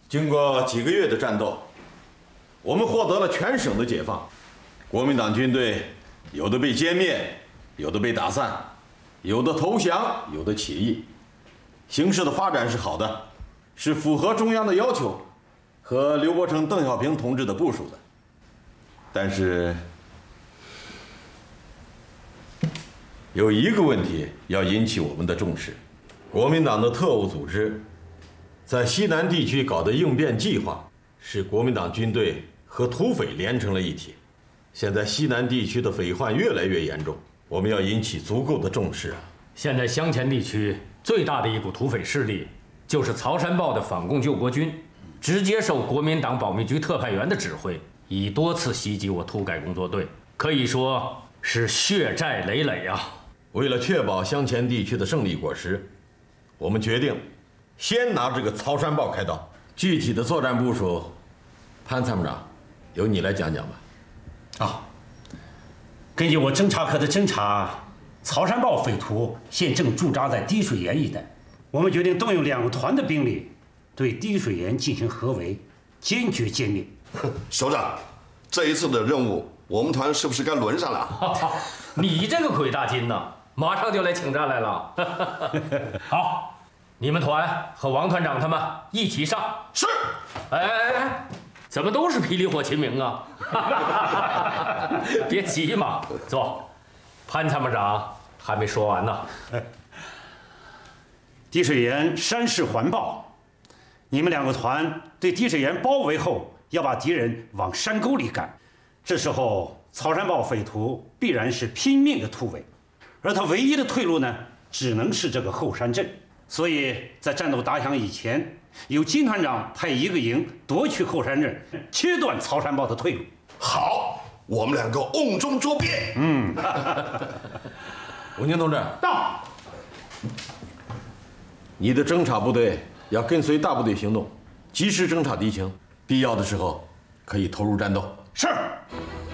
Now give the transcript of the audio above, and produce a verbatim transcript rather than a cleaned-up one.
经过几个月的战斗，我们获得了全省的解放。国民党军队有的被歼灭，有的被打散，有的投降，有的起义。形势的发展是好的，是符合中央的要求和刘伯承、邓小平同志的部署的。但是有一个问题要引起我们的重视：国民党的特务组织在西南地区搞的应变计划，使国民党军队和土匪连成了一体。现在西南地区的匪患越来越严重，我们要引起足够的重视啊！ 现在湘黔地区最大的一股土匪势力，就是曹山豹的反共救国军，直接受国民党保密局特派员的指挥，已多次袭击我土改工作队，可以说是血债累累啊！ 为了确保湘黔地区的胜利果实，我们决定先拿这个曹山豹开刀。具体的作战部署，潘参谋长，由你来讲讲吧。 啊，根据我侦察科的侦查，曹山豹匪徒现正驻扎在滴水岩一带。我们决定动用两个团的兵力，对滴水岩进行合围，坚决歼灭。 首长，这一次的任务，我们团是不是该轮上了？ 你这个鬼大金呐，马上就来请战来了。好，你们团和王团长他们一起上。 是。 哎哎哎，怎么都是霹雳火秦明啊？别急嘛，坐。潘参谋长还没说完呢。 滴水岩山势环抱，你们两个团对滴水岩包围后，要把敌人往山沟里赶。这时候，曹山豹匪徒必然是拼命的突围，而他唯一的退路呢，只能是这个后山镇。所以在战斗打响以前，由金团长派一个营夺取后山镇，切断曹山豹的退路。 好，我们两个瓮中捉鳖。 嗯。 文清同志到。 你的侦察部队要跟随大部队行动，及时侦察敌情，必要的时候可以投入战斗。 是。